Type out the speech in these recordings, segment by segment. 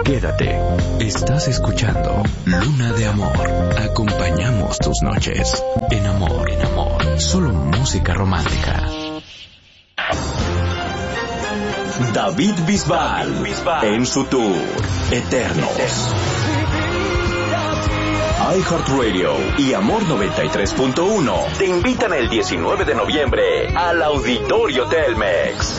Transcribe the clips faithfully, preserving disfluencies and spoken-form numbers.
Quédate. Estás escuchando Luna de Amor. Acompañamos tus noches. En amor, en amor. Solo música romántica. David Bisbal, en su tour Eternos. iHeartRadio y Amor noventa y tres punto uno te invitan el diecinueve de noviembre al Auditorio Telmex.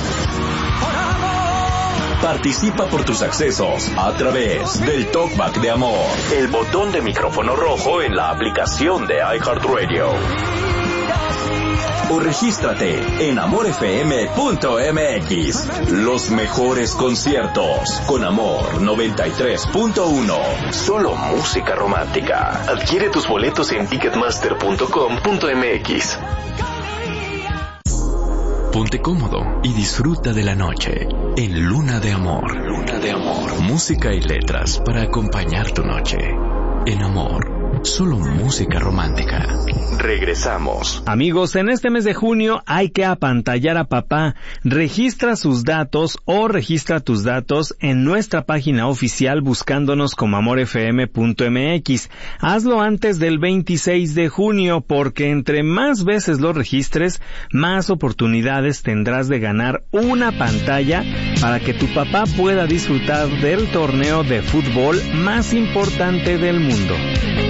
Participa por tus accesos a través del Talkback de Amor, el botón de micrófono rojo en la aplicación de iHeartRadio. O regístrate en amor f m punto m x. Los mejores conciertos con Amor noventa y tres punto uno. Solo música romántica. Adquiere tus boletos en ticketmaster punto com punto m x. Ponte cómodo y disfruta de la noche en Luna de Amor. Luna de Amor. Música y letras para acompañar tu noche. En Amor. Solo música romántica. Regresamos. Amigos, en este mes de junio hay que apantallar a papá. Registra sus datos o registra tus datos en nuestra página oficial buscándonos como amor f m punto m x. Hazlo antes del veintiséis de junio porque entre más veces lo registres, más oportunidades tendrás de ganar una pantalla para que tu papá pueda disfrutar del torneo de fútbol más importante del mundo.